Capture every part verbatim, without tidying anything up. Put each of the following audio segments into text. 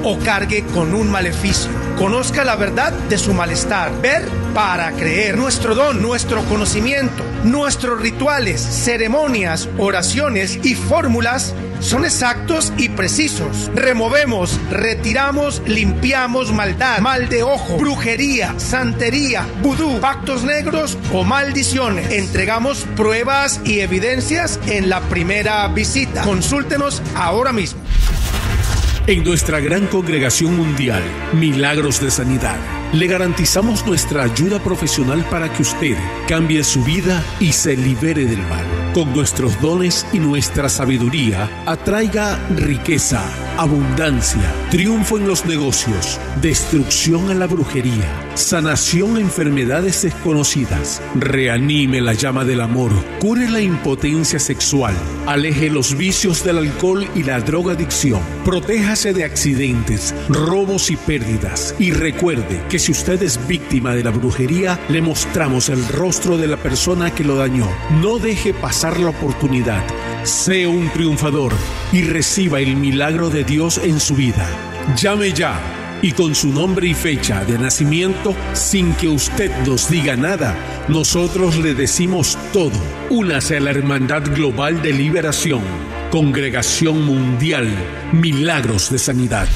o cargue con un maleficio. Conozca la verdad de su malestar. Ver para creer. Nuestro don, nuestro conocimiento, nuestros rituales, ceremonias, oraciones y fórmulas son exactos y precisos. Removemos, retiramos, limpiamos maldad, mal de ojo, brujería, santería, vudú, pactos negros o maldiciones. Entregamos pruebas y evidencias en la primera visita. Consúltenos ahora mismo. En nuestra gran congregación mundial, Milagros de Sanidad, le garantizamos nuestra ayuda profesional para que usted cambie su vida y se libere del mal. Con nuestros dones y nuestra sabiduría, atraiga riqueza, abundancia, triunfo en los negocios, destrucción a la brujería, sanación a enfermedades desconocidas, reanime la llama del amor, cure la impotencia sexual, aleje los vicios del alcohol y la drogadicción, protéjase de accidentes, robos y pérdidas. Y recuerde que si usted es víctima de la brujería, le mostramos el rostro de la persona que lo dañó. No deje pasar la oportunidad. Sea un triunfador y reciba el milagro de Dios en su vida. Llame ya y con su nombre y fecha de nacimiento, sin que usted nos diga nada, nosotros le decimos todo. Únase a la Hermandad Global de Liberación, Congregación Mundial, Milagros de Sanidad.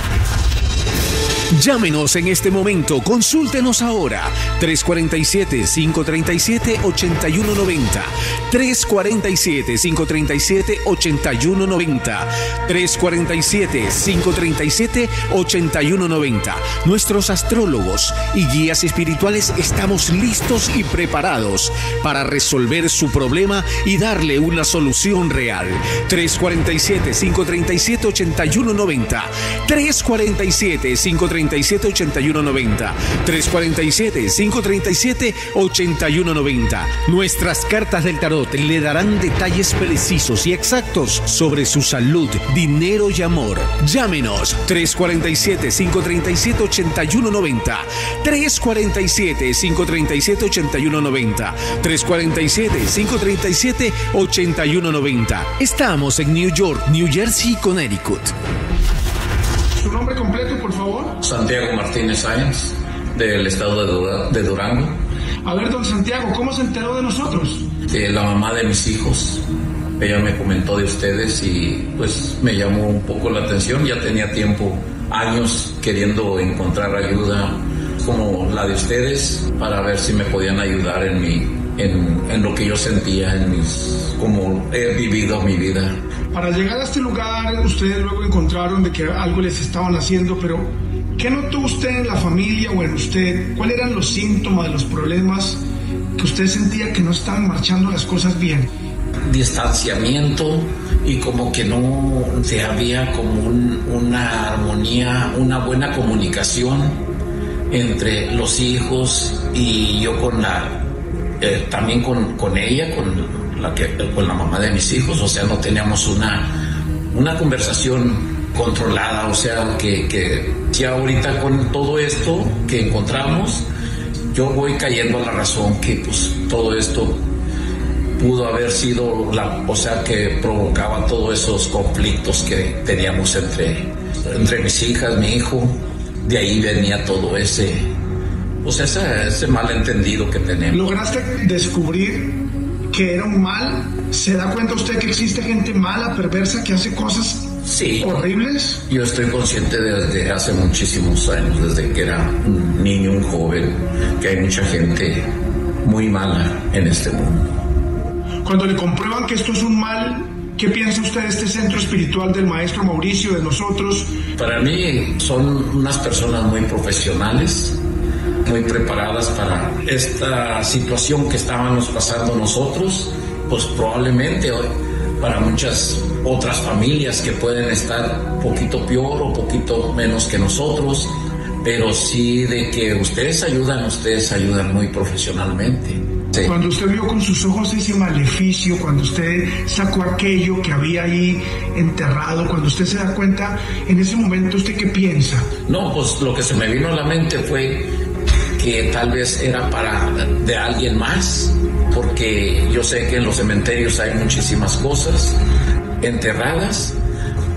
Llámenos en este momento, consúltenos ahora, tres cuatro siete, cinco tres siete, ocho uno nueve cero, tres cuatro siete, cinco tres siete, ocho uno nueve cero, tres cuatro siete, cinco tres siete, ocho uno nueve cero. Nuestros astrólogos y guías espirituales estamos listos y preparados para resolver su problema y darle una solución real. tres cuatro siete, cinco tres siete, ocho uno nueve cero, tres cuatro siete, cinco tres siete, ocho uno nueve cero, tres cuatro siete, cinco tres siete, ocho uno nueve cero. Nuestras cartas del tarot le darán detalles precisos y exactos sobre su salud, dinero y amor. Llámenos tres cuatro siete, cinco tres siete, ocho uno nueve cero, tres cuatro siete, cinco tres siete, ocho uno nueve cero, tres cuatro siete, cinco tres siete, ocho uno nueve cero. Estamos en New York, New Jersey y Connecticut. ¿Su nombre completo, por favor? Santiago Martínez Sáenz, del estado de, Dura- de Durango. A ver, don Santiago, ¿cómo se enteró de nosotros? Eh, la mamá de mis hijos, ella me comentó de ustedes y pues me llamó un poco la atención. Ya tenía tiempo, años, queriendo encontrar ayuda como la de ustedes para ver si me podían ayudar en mi, en, en lo que yo sentía, en mis, como he vivido mi vida. Para llegar a este lugar, ustedes luego encontraron de que algo les estaban haciendo, pero ¿qué notó usted en la familia o en usted? ¿Cuáles eran los síntomas de los problemas que usted sentía que no estaban marchando las cosas bien? Distanciamiento y como que no se había como un, una armonía, una buena comunicación entre los hijos y yo con la, eh, también con, con ella, con la que, con la mamá de mis hijos. O sea, no teníamos una, una conversación controlada. O sea, que, que ya ahorita con todo esto que encontramos, yo voy cayendo a la razón que pues todo esto pudo haber sido la, o sea, que provocaba todos esos conflictos que teníamos entre, entre mis hijas, mi hijo. De ahí venía todo ese, o sea, ese, ese malentendido que tenemos. ¿Lograste descubrir que era un mal? ¿Se da cuenta usted que existe gente mala, perversa, que hace cosas sí, horribles? Yo estoy consciente desde hace muchísimos años, desde que era un niño, un joven, que hay mucha gente muy mala en este mundo. Cuando le comprueban que esto es un mal, ¿qué piensa usted de este centro espiritual del maestro Mauricio, de nosotros? Para mí son unas personas muy profesionales, muy preparadas para esta situación que estábamos pasando nosotros, pues probablemente hoy para muchas otras familias que pueden estar un poquito peor o poquito menos que nosotros, pero sí de que ustedes ayudan, ustedes ayudan muy profesionalmente. Sí. Cuando usted vio con sus ojos ese maleficio, cuando usted sacó aquello que había ahí enterrado, cuando usted se da cuenta, en ese momento, ¿usted qué piensa? No, pues lo que se me vino a la mente fue que tal vez era para de alguien más, porque yo sé que en los cementerios hay muchísimas cosas enterradas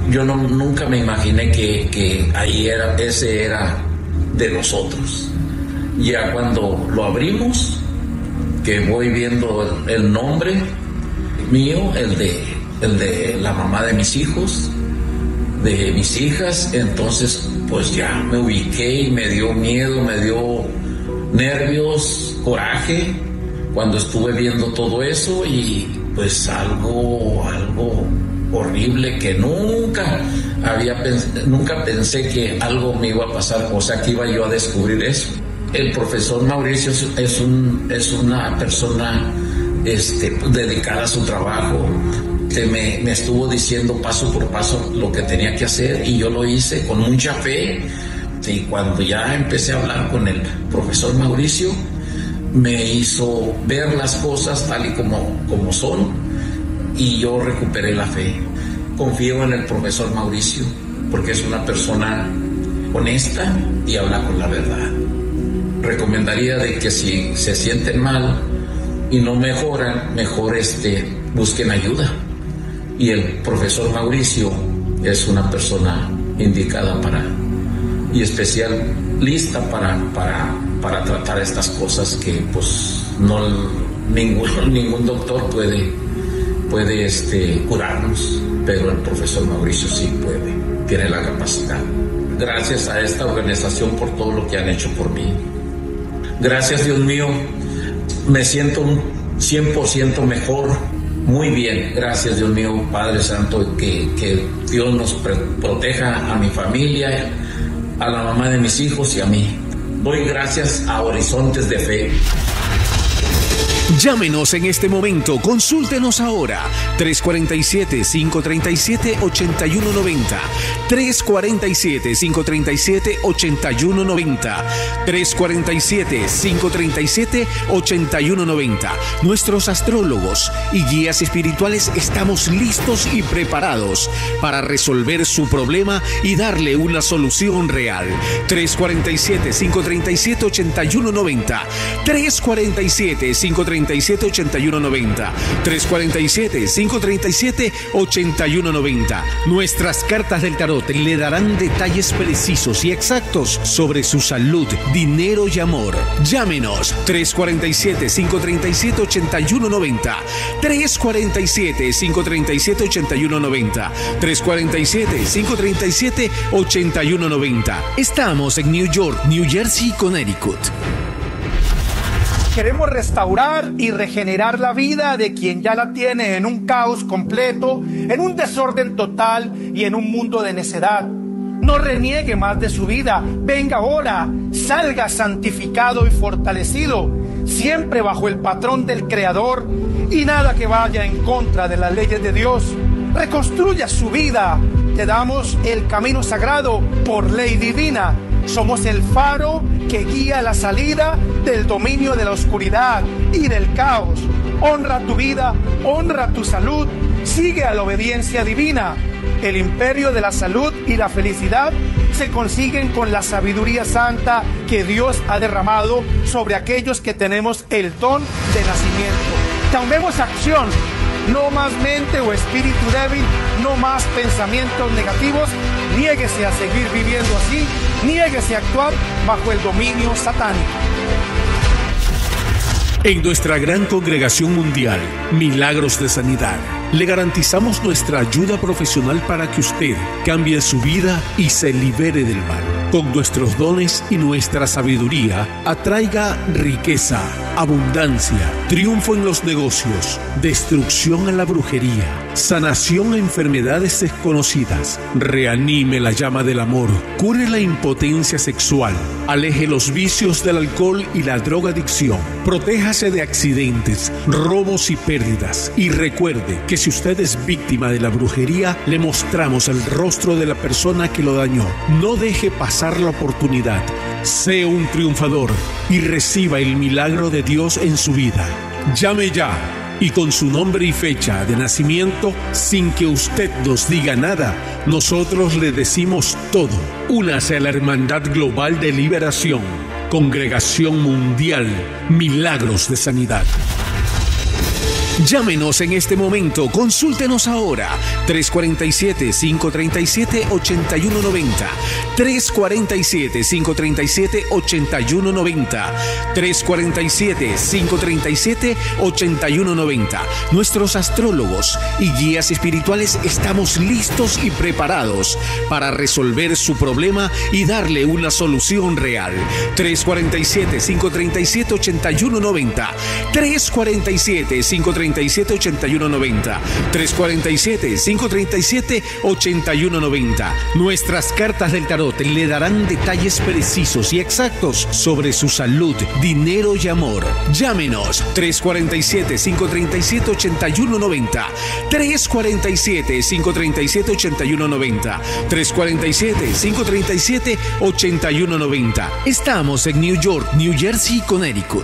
yo no, nunca me imaginé que, que ahí era, ese era de nosotros. Ya cuando lo abrimos, que voy viendo el, el nombre mío, el de, el de la mamá de mis hijos, de mis hijas, entonces pues ya me ubiqué y me dio miedo, me dio nervios, coraje cuando estuve viendo todo eso, y pues algo, algo horrible que nunca había pens- nunca pensé que algo me iba a pasar, o sea que iba yo a descubrir eso. El profesor Mauricio es un es una persona este, dedicada a su trabajo, que me, me estuvo diciendo paso por paso lo que tenía que hacer, y yo lo hice con mucha fe. Y cuando ya empecé a hablar con el profesor Mauricio, me hizo ver las cosas tal y como, como son, y yo recuperé la fe. Confío en el profesor Mauricio porque es una persona honesta y habla con la verdad. Recomendaría de que si se sienten mal y no mejoran, mejor este, busquen ayuda. Y el profesor Mauricio es una persona indicada para y especialista para, para, para tratar estas cosas que pues no ningún, ningún doctor puede, puede este, curarnos, pero el profesor Mauricio sí puede, tiene la capacidad. Gracias a esta organización por todo lo que han hecho por mí. Gracias, Dios mío, me siento un cien por ciento mejor, muy bien. Gracias, Dios mío, Padre Santo, que, que Dios nos proteja a mi familia, a la mamá de mis hijos y a mí. Doy gracias a Horizontes de Fe. Llámenos en este momento, consúltenos ahora, tres cuatro siete, cinco tres siete, ocho uno nueve cero, tres cuatro siete, cinco tres siete, ocho uno nueve cero, tres cuatro siete, cinco tres siete, ocho uno nueve cero. Nuestros astrólogos y guías espirituales estamos listos y preparados para resolver su problema y darle una solución real. tres cuatro siete, cinco tres siete, ocho uno nueve cero, tres cuatro siete, cinco tres siete, ocho uno nueve cero, tres cuatro siete, cinco tres siete, ocho uno nueve cero. Nuestras cartas del tarot le darán detalles precisos y exactos sobre su salud, dinero y amor. Llámenos tres cuatro siete, cinco tres siete, ocho uno nueve cero, tres cuatro siete, cinco tres siete, ocho uno nueve cero, tres cuatro siete, cinco tres siete, ocho uno nueve cero. Estamos en New York, New Jersey y Connecticut. Queremos restaurar y regenerar la vida de quien ya la tiene en un caos completo, en un desorden total y en un mundo de necedad. No reniegue más de su vida. Venga ahora, salga santificado y fortalecido, siempre bajo el patrón del Creador, y nada que vaya en contra de las leyes de Dios. Reconstruya su vida. Te damos el camino sagrado por ley divina. Somos el faro que guía la salida del dominio de la oscuridad y del caos. Honra tu vida, honra tu salud, sigue a la obediencia divina. El imperio de la salud y la felicidad se consiguen con la sabiduría santa que Dios ha derramado sobre aquellos que tenemos el don de nacimiento. Tomemos acción. No más mente o espíritu débil, no más pensamientos negativos. Niéguese a seguir viviendo así, niéguese a actuar bajo el dominio satánico. En nuestra gran congregación mundial, Milagros de Sanidad, le garantizamos nuestra ayuda profesional para que usted cambie su vida y se libere del mal. Con nuestros dones y nuestra sabiduría, atraiga riqueza, abundancia, triunfo en los negocios, destrucción a la brujería, sanación a enfermedades desconocidas, reanime la llama del amor, cure la impotencia sexual, aleje los vicios del alcohol y la drogadicción, protéjase de accidentes, robos y pérdidas, y recuerde que si usted es víctima de la brujería, le mostramos el rostro de la persona que lo dañó. No deje pasar la oportunidad. Sea un triunfador y reciba el milagro de Dios en su vida. Llame ya y con su nombre y fecha de nacimiento, sin que usted nos diga nada, nosotros le decimos todo. Únase a la Hermandad Global de Liberación, Congregación Mundial, Milagros de Sanidad. Llámenos en este momento, consúltenos ahora. tres cuatro siete, cinco tres siete, ocho uno nueve cero. tres cuatro siete, cinco tres siete, ocho uno nueve cero. tres cuatro siete, cinco tres siete, ocho uno nueve cero. Nuestros astrólogos y guías espirituales estamos listos y preparados para resolver su problema y darle una solución real. tres cuatro siete, cinco tres siete, ocho uno nueve cero. tres cuatro siete, cinco tres siete, ocho uno nueve cero. tres cuatro siete, cinco tres siete, ocho uno nueve cero. Nuestras cartas del tarot le darán detalles precisos y exactos sobre su salud, dinero y amor. Llámenos tres cuatro siete, cinco tres siete, ocho uno nueve cero. tres cuatro siete, cinco tres siete, ocho uno nueve cero. tres cuatro siete, cinco tres siete, ocho uno nueve cero. Estamos en New York, New Jersey y Connecticut.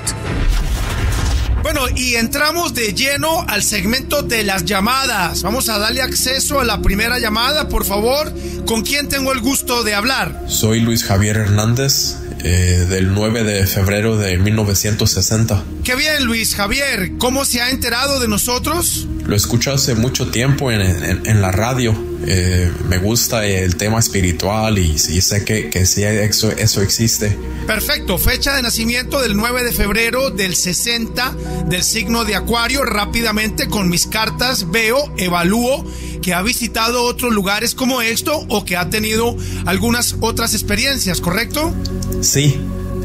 Bueno, y entramos de lleno al segmento de las llamadas. Vamos a darle acceso a la primera llamada, por favor. ¿Con quién tengo el gusto de hablar? Soy Luis Javier Hernández, eh, del nueve de febrero de mil novecientos sesenta. Qué bien, Luis Javier. ¿Cómo se ha enterado de nosotros? Lo escucho hace mucho tiempo en, en, en la radio. Eh, me gusta el tema espiritual y, y sé que, que sí eso, eso existe. Perfecto, fecha de nacimiento del nueve de febrero del sesenta, del signo de Acuario. Rápidamente con mis cartas veo, evalúo que ha visitado otros lugares como esto o que ha tenido algunas otras experiencias, ¿correcto? Sí,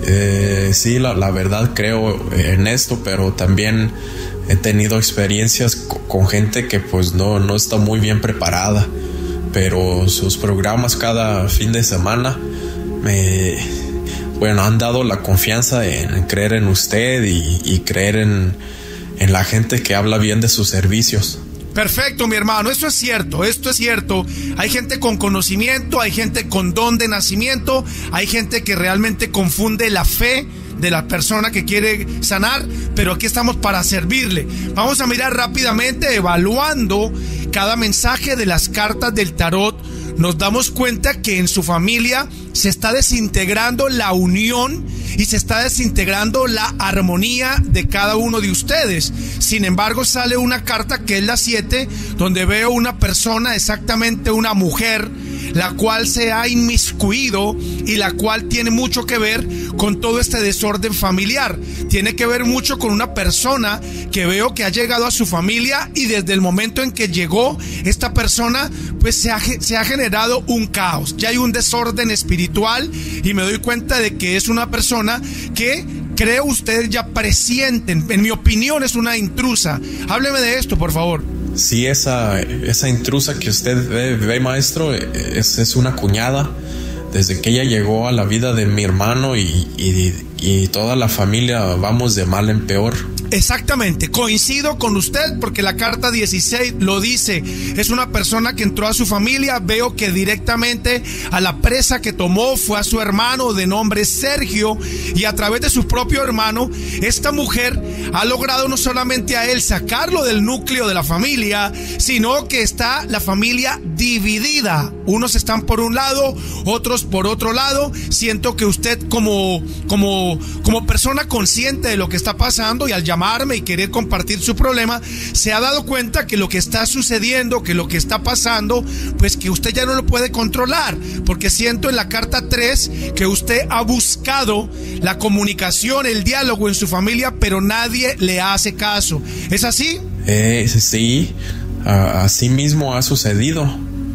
eh, sí, la, la verdad creo en esto, pero también he tenido experiencias con, con gente que pues no, no está muy bien preparada, pero sus programas cada fin de semana me... Bueno, han dado la confianza en creer en usted y, y creer en, en la gente que habla bien de sus servicios. Perfecto, mi hermano, esto es cierto, esto es cierto. Hay gente con conocimiento, hay gente con don de nacimiento, hay gente que realmente confunde la fe de la persona que quiere sanar, pero aquí estamos para servirle. Vamos a mirar rápidamente, evaluando cada mensaje de las cartas del tarot. Nos damos cuenta que en su familia se está desintegrando la unión y se está desintegrando la armonía de cada uno de ustedes. Sin embargo, sale una carta que es la siete, donde veo una persona, exactamente una mujer, la cual se ha inmiscuido y la cual tiene mucho que ver con todo este desorden familiar. Tiene que ver mucho con una persona que veo que ha llegado a su familia y desde el momento en que llegó esta persona, pues se ha, se ha generado un caos. Ya hay un desorden espiritual y me doy cuenta de que es una persona que creo ustedes ya presienten. En mi opinión es una intrusa. Hábleme de esto, por favor. Sí, esa, esa intrusa que usted ve, ve maestro, es, es una cuñada. Desde que ella llegó a la vida de mi hermano y, y, y toda la familia vamos de mal en peor. Exactamente, coincido con usted porque la carta dieciséis lo dice. Es una persona que entró a su familia. Veo que directamente a la presa que tomó fue a su hermano de nombre Sergio, y a través de su propio hermano esta mujer ha logrado no solamente a él sacarlo del núcleo de la familia, sino que está la familia dividida. Unos están por un lado, otros por otro lado. Siento que usted como, como, como persona consciente de lo que está pasando y al llamar y querer compartir su problema, se ha dado cuenta que lo que está sucediendo, que lo que está pasando, pues que usted ya no lo puede controlar, porque siento en la carta tres que usted ha buscado la comunicación, el diálogo en su familia, pero nadie le hace caso. ¿Es así? Eh, sí, uh, así mismo ha sucedido.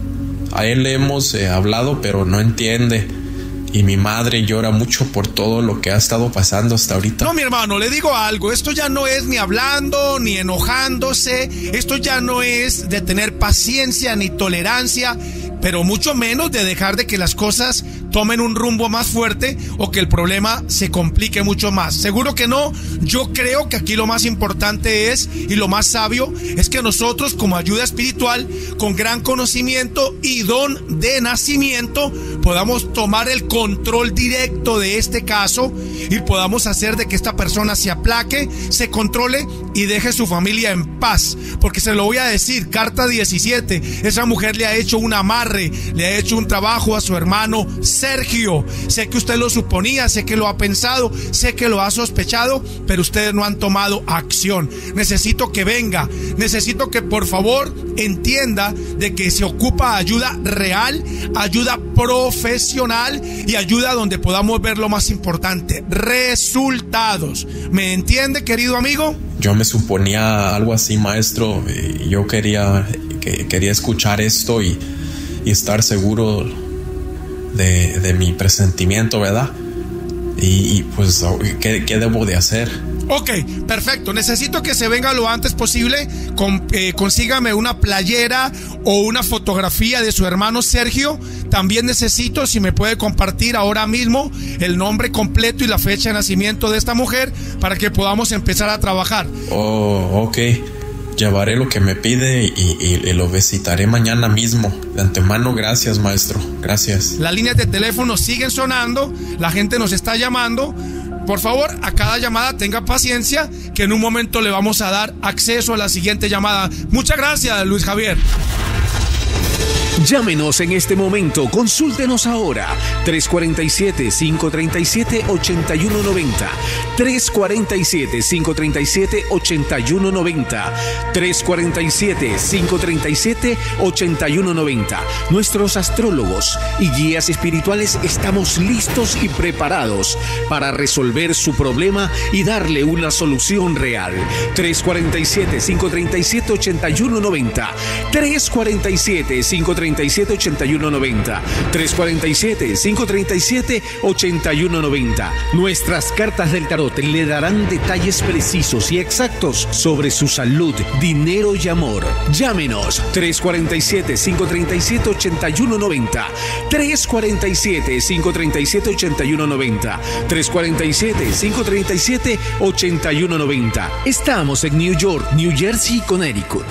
A él le hemos eh, hablado, pero no entiende. Y mi madre llora mucho por todo lo que ha estado pasando hasta ahorita. No, mi hermano, le digo algo. Esto ya no es ni hablando, ni enojándose. Esto ya no es de tener paciencia ni tolerancia, pero mucho menos de dejar de que las cosas tomen un rumbo más fuerte o que el problema se complique mucho más. Seguro que no. Yo creo que aquí lo más importante es, y lo más sabio, es que nosotros como ayuda espiritual, con gran conocimiento y don de nacimiento, podamos tomar el control directo de este caso y podamos hacer de que esta persona se aplaque, se controle y deje su familia en paz, porque se lo voy a decir, carta diecisiete, esa mujer le ha hecho un amarre, le ha hecho un trabajo a su hermano Sergio. Sé que usted lo suponía, sé que lo ha pensado, sé que lo ha sospechado, pero ustedes no han tomado acción. Necesito que venga, necesito que por favor entienda de que se ocupa ayuda real, ayuda profesional y ayuda donde podamos ver lo más importante, resultados. ¿Me entiende, querido amigo? Yo me suponía algo así, maestro. Yo quería, que, quería escuchar esto y, y estar seguro de, de mi presentimiento, ¿verdad? Y, y pues, ¿qué, ¿qué debo de hacer? Ok, perfecto. Necesito que se venga lo antes posible. Con, eh, consígame una playera o una fotografía de su hermano Sergio. También necesito, si me puede compartir ahora mismo, el nombre completo y la fecha de nacimiento de esta mujer para que podamos empezar a trabajar. Oh, ok. Llevaré lo que me pide y, y, y lo visitaré mañana mismo. De antemano, gracias, maestro. Gracias. Las líneas de teléfono siguen sonando. La gente nos está llamando. Por favor, a cada llamada tenga paciencia, que en un momento le vamos a dar acceso a la siguiente llamada. Muchas gracias, Luis Javier. Llámenos en este momento, consúltenos ahora. tres cuatro siete, cinco tres siete, ocho uno nueve cero. tres cuatro siete, cinco tres siete, ocho uno nueve cero. tres cuatro siete, cinco tres siete, ocho uno nueve cero. Nuestros astrólogos y guías espirituales estamos listos y preparados para resolver su problema y darle una solución real. tres cuatro siete, cinco tres siete, ocho uno nueve cero. tres cuatro siete, cinco tres siete, ocho uno nueve cero. tres cuatro siete, cinco tres siete, ocho uno nueve cero. Nuestras cartas del tarot le darán detalles precisos y exactos sobre su salud, dinero y amor. Llámenos tres cuatro siete, cinco tres siete, ocho uno nueve cero. tres cuatro siete, cinco tres siete, ocho uno nueve cero. tres cuatro siete, cinco tres siete, ocho uno nueve cero. Estamos en New York, New Jersey y Connecticut.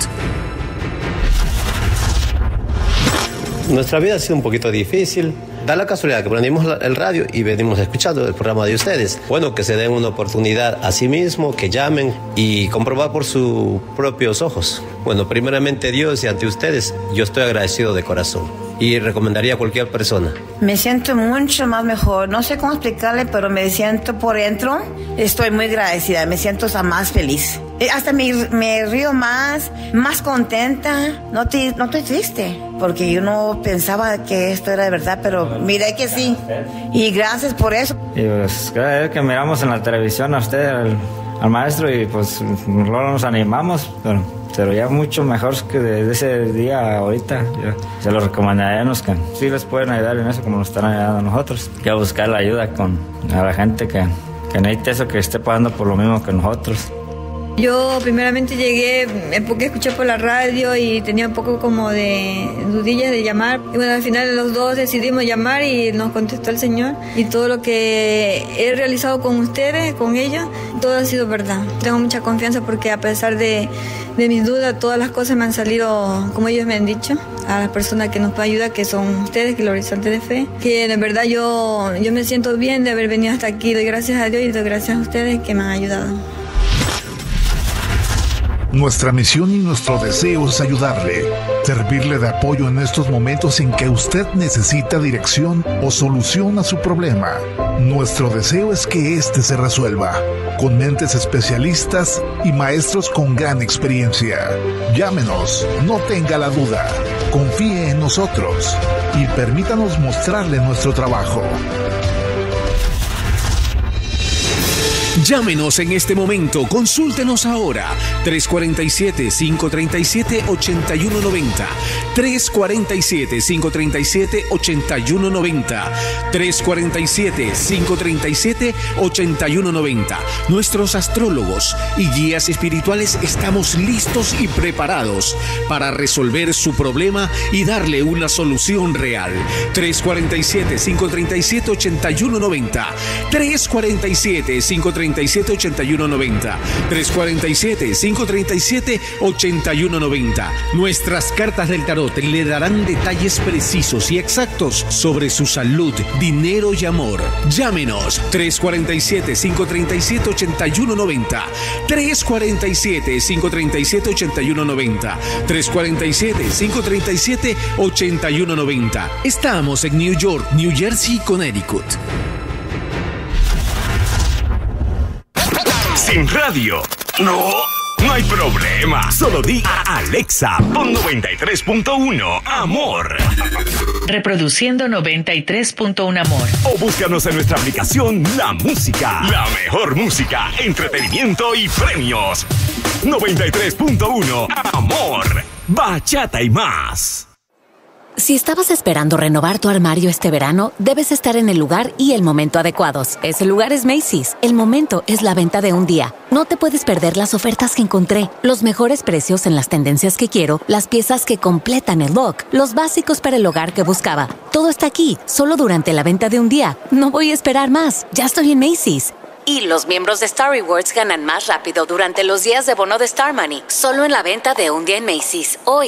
Nuestra vida ha sido un poquito difícil. Da la casualidad que prendimos el radio y venimos escuchando el programa de ustedes. Bueno, que se den una oportunidad a sí mismo, que llamen y comprobar por sus propios ojos. Bueno, primeramente Dios y ante ustedes, yo estoy agradecido de corazón y recomendaría a cualquier persona. Me siento mucho más mejor. No sé cómo explicarle, pero me siento por dentro. Estoy muy agradecida, me siento hasta más feliz. Hasta me, me río más, más contenta. No, te, no estoy triste, porque yo no pensaba que esto era de verdad, pero miré que sí. Y gracias por eso. Y pues cada vez que miramos en la televisión a usted, al, al maestro, y pues luego nos animamos, pero, pero ya mucho mejor que desde ese día a ahorita. Yo se lo recomendaríamos que sí les pueden ayudar en eso como nos están ayudando a nosotros. Que a buscar la ayuda con a la gente que, que necesite eso, que esté pagando por lo mismo que nosotros. Yo primeramente llegué porque escuché por la radio y tenía un poco como de dudillas de llamar. Y bueno, al final los dos decidimos llamar y nos contestó el Señor. Y todo lo que he realizado con ustedes, con ellos, todo ha sido verdad. Tengo mucha confianza porque a pesar de, de mis dudas, todas las cosas me han salido como ellos me han dicho. A las personas que nos pueden ayudar, que son ustedes, que los horizontes de fe. Que de verdad yo, yo me siento bien de haber venido hasta aquí. Doy gracias a Dios y doy gracias a ustedes que me han ayudado. Nuestra misión y nuestro deseo es ayudarle, servirle de apoyo en estos momentos en que usted necesita dirección o solución a su problema. Nuestro deseo es que éste se resuelva, con mentes especialistas y maestros con gran experiencia. Llámenos, no tenga la duda, confíe en nosotros y permítanos mostrarle nuestro trabajo. Llámenos en este momento, consúltenos ahora. tres cuatro siete, cinco tres siete, ocho uno nueve cero. tres cuatro siete, cinco tres siete, ocho uno nueve cero. tres cuatro siete, cinco tres siete, ocho uno nueve cero. Nuestros astrólogos y guías espirituales estamos listos y preparados para resolver su problema y darle una solución real. tres cuatro siete, cinco tres siete, ocho uno nueve cero. tres cuatro siete, cinco tres treinta y siete, ochenta y uno noventa. tres cuatro siete, cinco tres siete, ochenta y uno noventa. Nuestras cartas del tarot le darán detalles precisos y exactos sobre su salud, dinero y amor. Llámenos tres cuatro siete, cinco tres siete, ochenta y uno noventa. tres cuatro siete, cinco tres siete, ochenta y uno noventa. tres cuatro siete, cinco tres siete, ochenta y uno noventa. Estamos en New York, New Jersey y Connecticut. Sin radio. No, no hay problema. Solo di a Alexa, pon noventa y tres punto uno Amor. Reproduciendo noventa y tres punto uno Amor. O búscanos en nuestra aplicación La Música. La mejor música, entretenimiento y premios. noventa y tres punto uno Amor. Bachata y más. Si estabas esperando renovar tu armario este verano, debes estar en el lugar y el momento adecuados. Ese lugar es Macy's. El momento es la venta de un día. No te puedes perder las ofertas que encontré, los mejores precios en las tendencias que quiero, las piezas que completan el look, los básicos para el hogar que buscaba. Todo está aquí, solo durante la venta de un día. No voy a esperar más. Ya estoy en Macy's. Y los miembros de Star Rewards ganan más rápido durante los días de bono de Star Money. Solo en la venta de un día en Macy's. Hoy.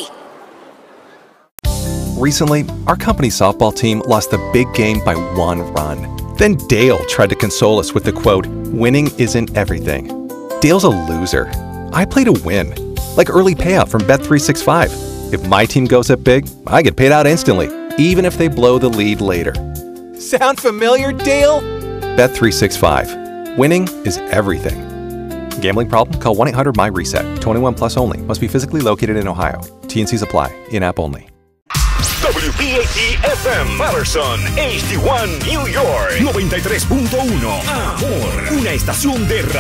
Recently, our company's softball team lost the big game by one run. Then Dale tried to console us with the quote, "Winning isn't everything." Dale's a loser. I play to win. Like early payout from Bet three sixty-five. If my team goes up big, I get paid out instantly, even if they blow the lead later. Sound familiar, Dale? Bet three sixty-five. Winning is everything. Gambling problem? Call one eight hundred M Y reset. twenty-one plus only. Must be physically located in Ohio. T N Cs apply. In-app only. W P A T F M Patterson, H D uno New York, noventa y tres punto uno Amor, una estación de radio.